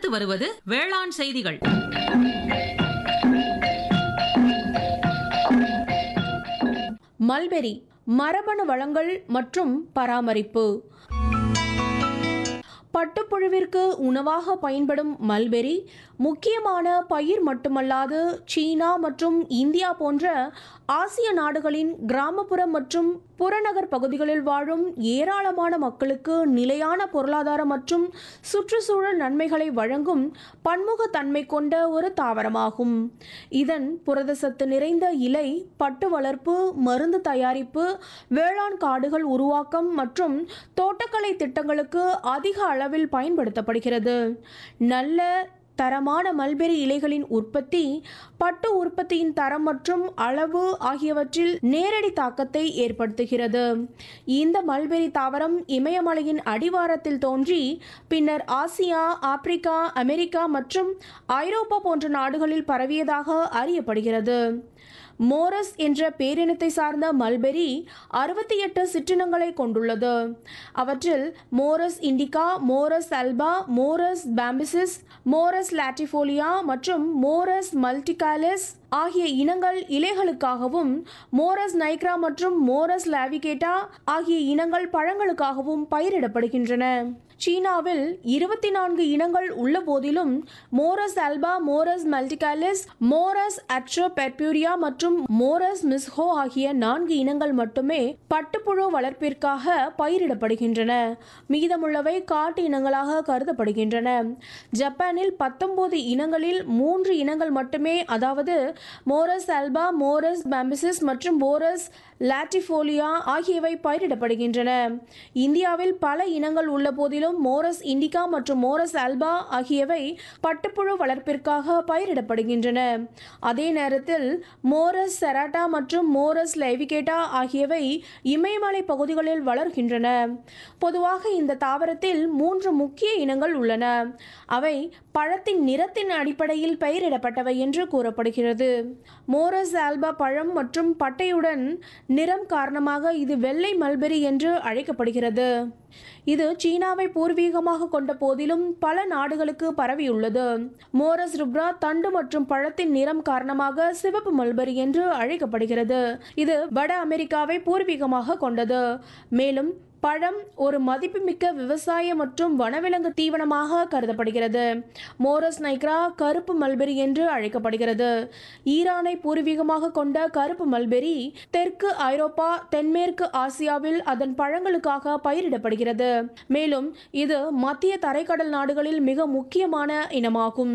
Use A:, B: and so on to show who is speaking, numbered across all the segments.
A: அடுத்து வருவது வேளாண் செய்திகள்.
B: மல்பெரி மரபணு வளங்கள் மற்றும் பராமரிப்பு. பட்டுப்புழுவிற்கு உணவாக பயன்படும் மல்பெரி முக்கியமான பயிர் மட்டுமல்லாது சீனா மற்றும் இந்தியா போன்ற ஆசிய நாடுகளின் கிராமப்புற மற்றும் புறநகர் பகுதிகளில் வாழும் ஏராளமான மக்களுக்கு நிலையான பொருளாதார மற்றும் சுற்றுச்சூழல் நன்மைகளை வழங்கும் பன்முகத்தன்மை கொண்ட ஒரு தாவரமாகும். இதன் புரதசத்து நிறைந்த இலை பட்டு வளர்ப்பு, மருந்து தயாரிப்பு, வேளாண் காடுகள் உருவாக்கம் மற்றும் தோட்டக்கலை திட்டங்களுக்கு அதிக அளவில் பயன்படுத்தப்படுகிறது. நல்ல தரமான மல்பெரி இலைகளின் உற்பத்தி பட்டு உற்பத்தியின் தரம் மற்றும் அளவு ஆகியவற்றில் நேரடி தாக்கத்தை ஏற்படுத்துகிறது. இந்த மல்பெரி தாவரம் இமயமலையின் அடிவாரத்தில் தோன்றி பின்னர் ஆசியா, ஆப்பிரிக்கா, அமெரிக்கா மற்றும் ஐரோப்பா போன்ற நாடுகளில் பரவியதாக அறியப்படுகிறது. மோரஸ் என்ற பேரினத்தை சார்ந்த மல்பெரி 68 சிற்றினங்களை கொண்டுள்ளது. அவற்றில் மோரஸ் இண்டிகா, மோரஸ் அல்பா, மோரஸ் பாம்பிசிஸ், மோரஸ் லாட்டிஃபோலியா மற்றும் மோரஸ் மல்டிகாலஸ் ஆகிய இனங்கள் இலைகளுக்காகவும், மோரஸ் நைக்ரா மற்றும் மோரஸ் லாவிகேட்டா ஆகிய இனங்கள் பழங்களுக்காகவும் பயிரிடப்படுகின்றன. சீனாவில் 24 இனங்கள் உள்ள போதிலும் மோரஸ் அல்பா, மோரஸ் மல்டிகாலிஸ், மோரஸ் அட்ரோபெர்பூரியா மற்றும் மோரஸ் மிஸ்ஹோ ஆகிய 4 இனங்கள் மட்டுமே பட்டுப்புழு வளர்ப்பிற்காக பயிரிடப்படுகின்றன. மீதமுள்ளவை காட்டு இனங்களாக கருதப்படுகின்றன. ஜப்பானில் 19 இனங்களில் 3 இனங்கள் மட்டுமே, அதாவது மோரஸ் அல்பா, மோரஸ் பாம்பிசிஸ் மற்றும் மோரஸ் லாட்டிஃபோலியா ஆகியவை பயிரிடப்படுகின்றன. இந்தியாவில் பல இனங்கள் உள்ள போதிலும் மோரஸ் இண்டிகா மற்றும் மோரஸ் அல்பா ஆகியவை பட்டுப்புழு வளர்ப்பிற்காக பயிரிடப்படுகின்றன. அதே நேரத்தில் மோரஸ் செராட்டா மற்றும் மோரஸ் லைவிகேட்டா ஆகியவை இமயமலை பகுதிகளில் வளர்கின்றன. பொதுவாக இந்த தாவரத்தில் 3 முக்கிய இனங்கள் உள்ளன. அவை பழத்தின் நிறத்தின் அடிப்படையில் பெயரிடப்பட்டவை என்று கூறப்படுகிறது. மோரஸ் ஆல்பா பழம் மற்றும் பட்டையுடன் நிறம் காரணமாக இது வெள்ளை மல்பெரி என்று அழைக்கப்படுகிறது. இது சீனாவை பூர்வீகமாக கொண்ட போதிலும் பல நாடுகளுக்கு பரவியுள்ளது. மோரஸ் ருப்ரா தண்டு மற்றும் பழத்தின் நிறம் காரணமாக சிவப்பு மல்பெரி என்று அழைக்கப்படுகிறது. இது வட அமெரிக்காவை பூர்வீகமாக கொண்டது. மேலும் பழம் ஒரு மதிப்புமிக்க விவசாய மற்றும் வனவிலங்கு தீவனமாக கருதப்படுகிறது. மோரஸ் நைக்ரா கருப்பு மல்பெரி என்று அழைக்கப்படுகிறது. ஈரானை பூர்வீகமாக கொண்ட கருப்பு மல்பெரி தெற்கு ஐரோப்பா, தென்மேற்கு ஆசியாவில் அதன் பழங்களுக்காக பயிரிடப்படுகிறது. மேலும் இது மத்திய தரைக்கடல் நாடுகளில் மிக முக்கியமான இனமாகும்.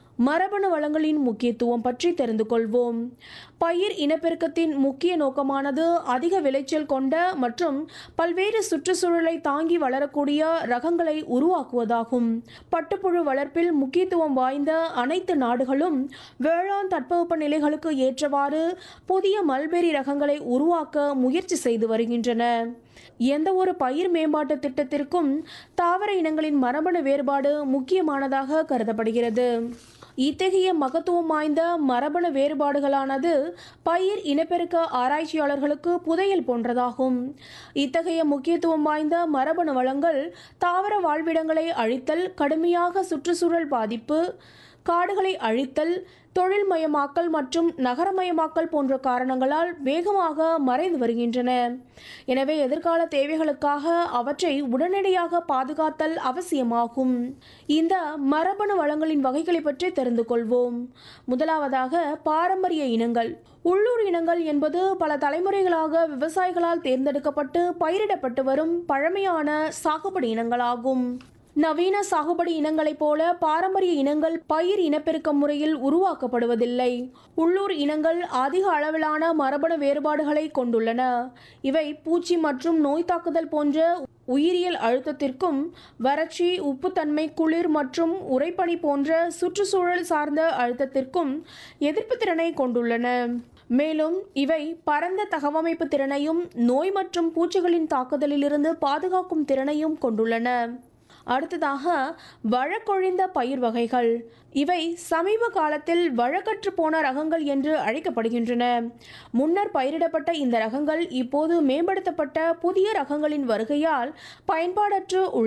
B: மரபணு வளங்களின் முக்கியத்துவம் பற்றி தெரிந்து கொள்வோம். பயிர் இனப்பெருக்கத்தின் முக்கிய நோக்கமானது அதிக விளைச்சல் கொண்ட மற்றும் பல்வேறு சுற்றுச்சூழலை தாங்கி வளரக்கூடிய ரகங்களை உருவாக்குவதாகும். பட்டுப்புழு வளர்ப்பில் முக்கியத்துவம் வாய்ந்த அனைத்து நாடுகளும் வேளாண் தட்பவெப்ப நிலைகளுக்கு ஏற்றவாறு புதிய மல்பெரி ரகங்களை உருவாக்க முயற்சி செய்து வருகின்றன. எந்த ஒரு பயிர் மேம்பாட்டு திட்டத்திற்கும் தாவர இனங்களின் மரபணு வேறுபாடு முக்கியமானதாக கருதப்படுகிறது. இத்தகைய மகத்துவம் வாய்ந்த மரபணு வேறுபாடுகளானது பயிர் இனப்பெருக்க ஆராய்ச்சியாளர்களுக்கு புதையல் போன்றதாகும். இத்தகைய முக்கியத்துவம் வாய்ந்த மரபணு வளங்கள் தாவர வாழ்விடங்களை அழித்தல், கடுமையாக சுற்றுச்சூழல் பாதிப்பு, காடுகளை அழித்தல், தொழில்மயமாக்கல் மற்றும் நகரமயமாக்கல் போன்ற காரணங்களால் வேகமாக மறைந்து வருகின்றன. எனவே எதிர்கால தேவைகளுக்காக அவற்றை உடனடியாக பாதுகாத்தல் அவசியமாகும். இந்த மரபணு வளங்களின் வகைகளை பற்றி தெரிந்து கொள்வோம். முதலாவதாக பாரம்பரிய இனங்கள். உள்ளூர் இனங்கள் என்பது பல தலைமுறைகளாக விவசாயிகளால் தேர்ந்தெடுக்கப்பட்டு பயிரிடப்பட்டு வரும் பழமையான சாகுபடி இனங்களாகும். நவீன சாகுபடி இனங்களைப் போல பாரம்பரிய இனங்கள் பயிர் இனப்பெருக்க முறையில் உருவாக்கப்படுவதில்லை. உள்ளூர் இனங்கள் அதிக அளவிலான மரபணு வேறுபாடுகளை கொண்டுள்ளன. இவை பூச்சி மற்றும் நோய் தாக்குதல் போன்ற உயிரியல் அழுத்தத்திற்கும், வறட்சி, உப்புத்தன்மை, குளிர் மற்றும் உறைபனி போன்ற சுற்றுச்சூழல் சார்ந்த அழுத்தத்திற்கும் எதிர்ப்பு திறனை கொண்டுள்ளன. மேலும் இவை பரந்த தகவமைப்பு திறனையும் நோய் மற்றும் பூச்சிகளின் தாக்குதலிலிருந்து பாதுகாக்கும் திறனையும் கொண்டுள்ளன. அடுத்ததாக வழக்கொழிந்த பயிர் வகைகள். இவை சமீப காலத்தில் வழக்கற்று போன ரகங்கள் என்று அழைக்கப்படுகின்றன. முன்னர் பயிரிடப்பட்ட இந்த ரகங்கள் இப்போது மேம்படுத்தப்பட்ட புதிய ரகங்களின் வருகையால் பயன்பாடற்று